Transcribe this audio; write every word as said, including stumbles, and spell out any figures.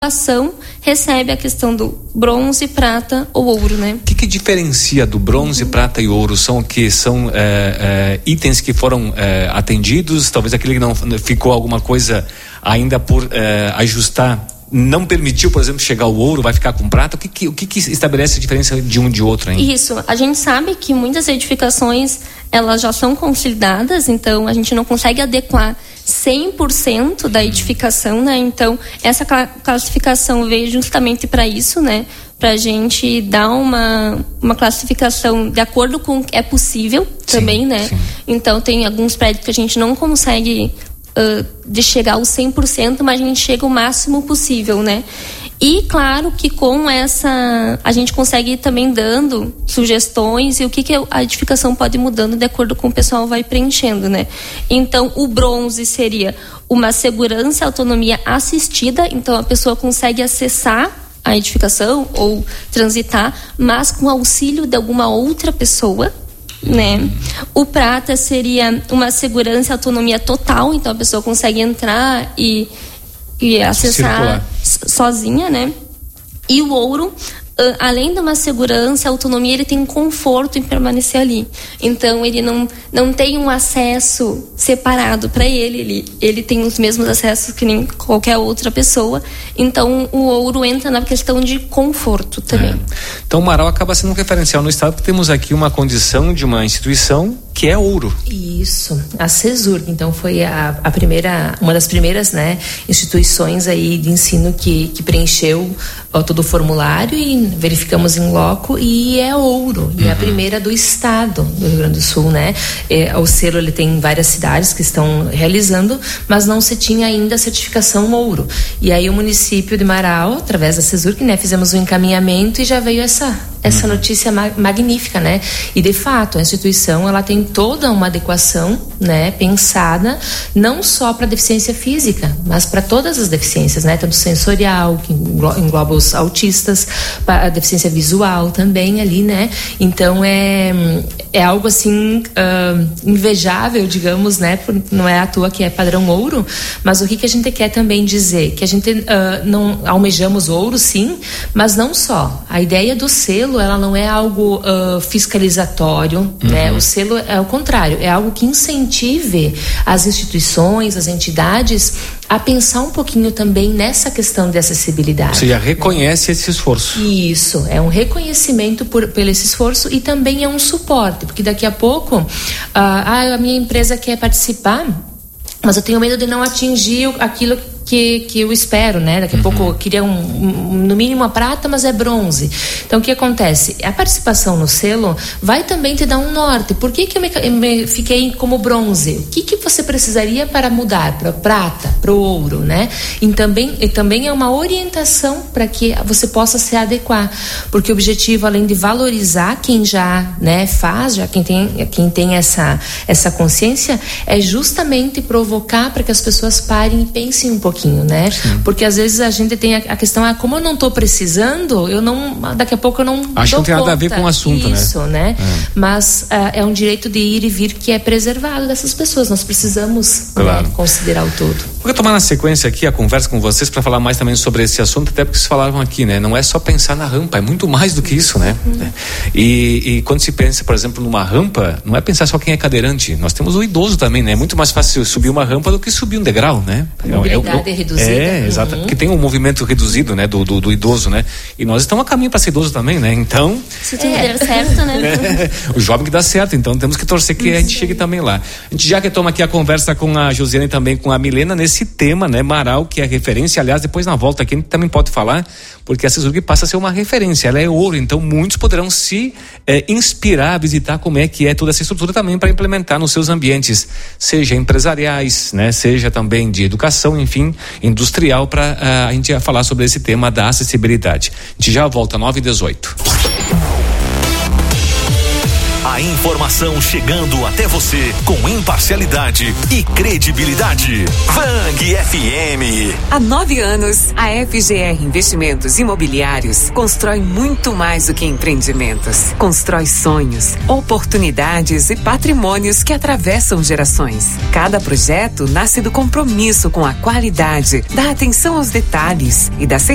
ação recebe a questão do bronze, prata ou ouro, né? O que, que diferencia do bronze, uhum. prata e ouro? São o que? São é, é, itens que foram é, atendidos? Talvez aquele que não ficou alguma coisa ainda por é, ajustar, não permitiu, por exemplo, chegar ao ouro, vai ficar com prata? O que, que, o que, que estabelece a diferença de um de outro, hein? Isso, a gente sabe que muitas edificações elas já são consolidadas, então a gente não consegue adequar cem por cento da edificação, né? Então, essa classificação veio justamente para isso, né? Para a gente dar uma, uma classificação de acordo com o que é possível também, sim, né? Sim. Então, tem alguns prédios que a gente não consegue uh, de chegar aos cem por cento, mas a gente chega o máximo possível, né? E claro que com essa a gente consegue ir também dando sugestões e o que, que a edificação pode ir mudando de acordo com o pessoal vai preenchendo, né? Então o bronze seria uma segurança e autonomia assistida, então a pessoa consegue acessar a edificação ou transitar, mas com auxílio de alguma outra pessoa, né? O prata seria uma segurança e autonomia total, então a pessoa consegue entrar e e acessar sozinha, né? E o ouro, uh, além de uma segurança, autonomia, ele tem um conforto em permanecer ali. Então ele não, não tem um acesso separado para ele, ele, ele tem os mesmos acessos que nem qualquer outra pessoa. Então o ouro entra na questão de conforto também. É. Então o Marau acaba sendo um referencial no estado, porque temos aqui uma condição de uma instituição que é ouro. Isso, a CESURG, então foi a, a primeira, uma das primeiras, né, instituições aí de ensino que, que preencheu ó, todo o formulário e verificamos em loco e é ouro, e uhum. é a primeira do estado do Rio Grande do Sul, né? É, o selo ele tem várias cidades que estão realizando, mas não se tinha ainda a certificação ouro. E aí o município de Marau, através da CESURG, né, fizemos um encaminhamento e já veio essa essa notícia ma- magnífica, né? E de fato a instituição ela tem toda uma adequação, né, pensada não só para deficiência física, mas para todas as deficiências, né? Tanto sensorial, que engloba os autistas, a deficiência visual também ali, né? Então é é algo assim uh, invejável, digamos, né? Não é à toa que é padrão ouro, mas o que que a gente quer também dizer que a gente uh, não almejamos ouro, sim, mas não só. A ideia do selo ela não é algo uh, fiscalizatório, uhum. né? O selo é o contrário, é algo que incentive as instituições, as entidades a pensar um pouquinho também nessa questão de acessibilidade. Ou seja, reconhece esse esforço. Isso, é um reconhecimento por, pelo esse esforço e também é um suporte, porque daqui a pouco uh, ah, a minha empresa quer participar, mas eu tenho medo de não atingir aquilo que, que eu espero, né? Daqui a uhum. pouco eu queria um, um, no mínimo a prata, mas é bronze. Então o que acontece? A participação no selo vai também te dar um norte. Por que que eu me, me fiquei como bronze? O que que você precisaria para mudar para prata, para o ouro, né? E também, e também é uma orientação para que você possa se adequar, porque o objetivo, além de valorizar quem já, né, faz, já quem tem, quem tem essa, essa consciência, é justamente provocar para que as pessoas parem e pensem um pouquinho, né? Sim. Porque às vezes a gente tem a, a questão, ah, como eu não estou precisando, eu não, daqui a pouco eu não acho que não tem conta. nada a ver com o assunto, Isso, né? né? É. Mas uh, é um direito de ir e vir que é preservado dessas pessoas. Nós precisamos, claro, né, considerar o todo. Vou tomar na sequência aqui a conversa com vocês para falar mais também sobre esse assunto, até porque vocês falavam aqui, né? Não é só pensar na rampa, é muito mais do que isso, né? Uhum. E, e quando se pensa, por exemplo, numa rampa, não é pensar só quem é cadeirante. Nós temos o idoso também, né? É muito mais fácil subir uma rampa do que subir um degrau, né? A mobilidade é, é, é reduzida. É, exato, uhum. Porque tem um movimento reduzido, né? Do, do, do idoso, né? E nós estamos a caminho para ser idoso também, né? Então... Se tudo é. der certo, né? É, o jovem que dá certo, então temos que torcer que a gente chegue também lá. A gente já retoma aqui a conversa com a Josiane e também com a Milena nesse tema, né? Marau, que é referência, aliás, depois na volta aqui a gente também pode falar, porque a CESURG passa a ser uma referência, ela é ouro, então muitos poderão se é, inspirar a visitar como é que é toda essa estrutura também para implementar nos seus ambientes, seja empresariais, né? Seja também de educação, enfim, industrial, para uh, a gente falar sobre esse tema da acessibilidade. A gente já volta, nove e dezoito. A informação chegando até você com imparcialidade e credibilidade. Vang F M. Há nove anos, a F G R Investimentos Imobiliários constrói muito mais do que empreendimentos. Constrói sonhos, oportunidades e patrimônios que atravessam gerações. Cada projeto nasce do compromisso com a qualidade, da atenção aos detalhes e da certeza